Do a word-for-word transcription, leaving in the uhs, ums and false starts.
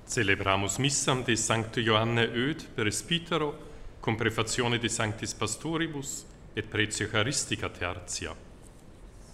Celebramus missam de Sancto Ioanne Oed, presbytero, cum prefazione de Sanctis Pastoribus et pretio Eucharistica tertia.